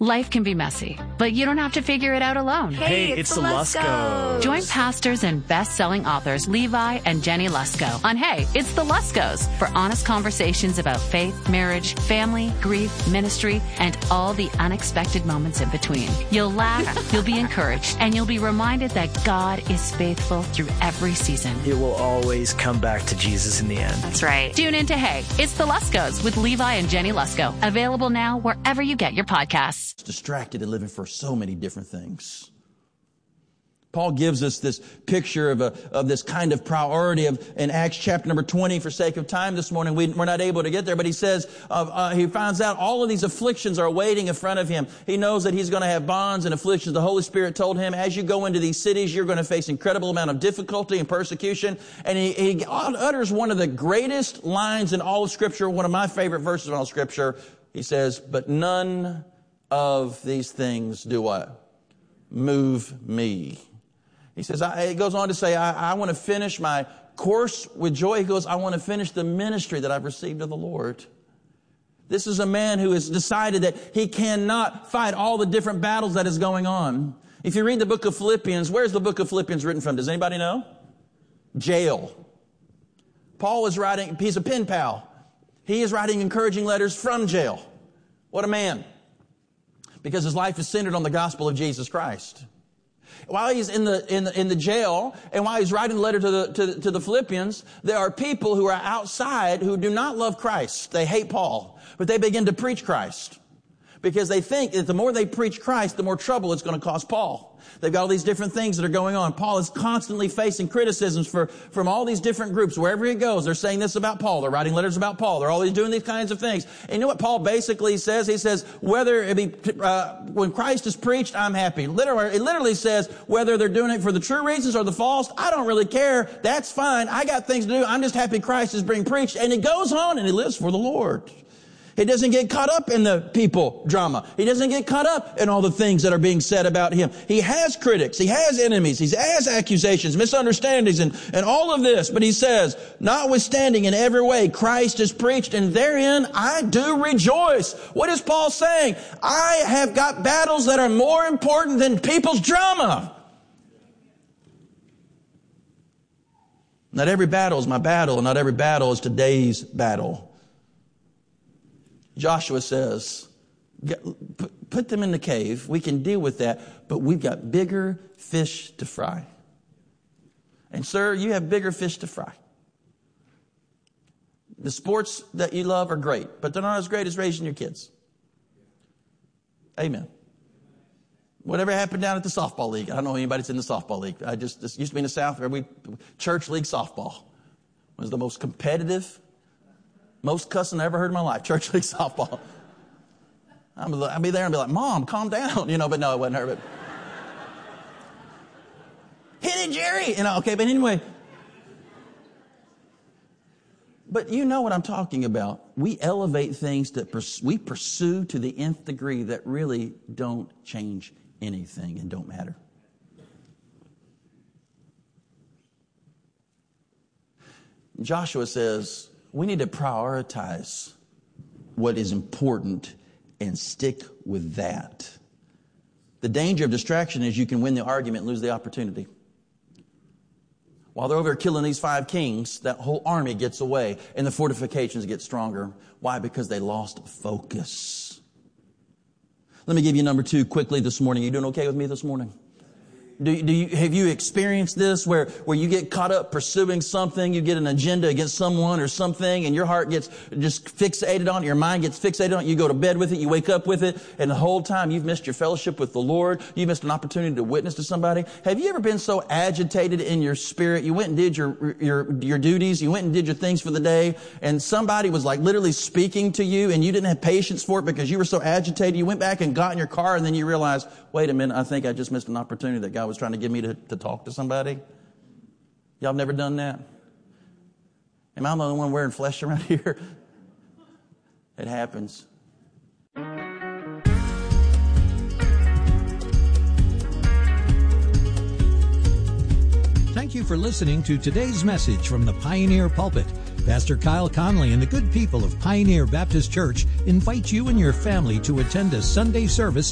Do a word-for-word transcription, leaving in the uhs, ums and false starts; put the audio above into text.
Life can be messy, but you don't have to figure it out alone. Hey, it's, it's the Luskos. Join pastors and best-selling authors Levi and Jenny Lusko on Hey, It's the Luskos for honest conversations about faith, marriage, family, grief, ministry, and all the unexpected moments in between. You'll laugh, you'll be encouraged, and you'll be reminded that God is faithful through every season. It will always come back to Jesus in the end. That's right. Tune in to Hey, It's the Luskos with Levi and Jenny Lusko. Available now wherever you get your podcasts. Distracted and living for so many different things. Paul gives us this picture of a of this kind of priority of in Acts chapter number twenty. For sake of time this morning, we, we're not able to get there, but he says uh, uh, he finds out all of these afflictions are waiting in front of him. He knows that he's going to have bonds and afflictions. The Holy Spirit told him, as you go into these cities, you're going to face incredible amount of difficulty and persecution. And he, he utters one of the greatest lines in all of Scripture, one of my favorite verses in all of Scripture. He says, "But none of these things do what? Move me." He says, I, it goes on to say, I, I want to finish my course with joy. He goes, I want to finish the ministry that I've received of the Lord. This is a man who has decided that he cannot fight all the different battles that is going on. If you read the book of Philippians, where's the book of Philippians written from? Does anybody know? Jail. Paul is writing, he's a pen pal. He is writing encouraging letters from jail. What a man. Because his life is centered on the gospel of Jesus Christ. While he's in the, in the, in the jail, and while he's writing the letter to the, to, to the Philippians, there are people who are outside who do not love Christ. They hate Paul, but they begin to preach Christ. Because they think that the more they preach Christ, the more trouble it's going to cause Paul. They've got all these different things that are going on. Paul is constantly facing criticisms for, from all these different groups. Wherever he goes, they're saying this about Paul. They're writing letters about Paul. They're always doing these kinds of things. And you know what Paul basically says? He says, whether it be, uh, when Christ is preached, I'm happy. Literally, it literally says, whether they're doing it for the true reasons or the false, I don't really care. That's fine. I got things to do. I'm just happy Christ is being preached. And he goes on and he lives for the Lord. He doesn't get caught up in the people drama. He doesn't get caught up in all the things that are being said about him. He has critics. He has enemies. He has accusations, misunderstandings, and, and all of this. But he says, notwithstanding in every way, Christ is preached, and therein I do rejoice. What is Paul saying? I have got battles that are more important than people's drama. Not every battle is my battle, and not every battle is today's battle. Joshua says, put them in the cave. We can deal with that, but we've got bigger fish to fry. And sir, you have bigger fish to fry. The sports that you love are great, but they're not as great as raising your kids. Amen. Whatever happened down at the softball league? I don't know anybody that's in the softball league. I just, this used to be in the South where we, church league softball was the most competitive, most cussing I ever heard in my life. Church league softball. I'd be there and be like, Mom, calm down. You know, but no, it wasn't her. But hit it, Jerry. You know, okay, but anyway. But you know what I'm talking about. We elevate things that pers- we pursue to the nth degree that really don't change anything and don't matter. Joshua says, we need to prioritize what is important and stick with that. The danger of distraction is you can win the argument and lose the opportunity. While they're over there killing these five kings, that whole army gets away and the fortifications get stronger. Why? Because they lost focus. Let me give you number two quickly this morning. You doing okay with me this morning? Do, do you, have you experienced this where, where you get caught up pursuing something, you get an agenda against someone or something, and your heart gets just fixated on it, your mind gets fixated on it, you go to bed with it, you wake up with it, and the whole time you've missed your fellowship with the Lord, you missed an opportunity to witness to somebody? Have you ever been so agitated in your spirit, you went and did your, your, your duties, you went and did your things for the day, and somebody was like literally speaking to you, and you didn't have patience for it because you were so agitated, you went back and got in your car, and then you realized, wait a minute, I think I just missed an opportunity that God was trying to give me to, to talk to somebody? Y'all have never done that? Am I the only one wearing flesh around here? It happens. Thank you for listening to today's message from the Pioneer Pulpit. Pastor Kyle Conley and the good people of Pioneer Baptist Church invite you and your family to attend a Sunday service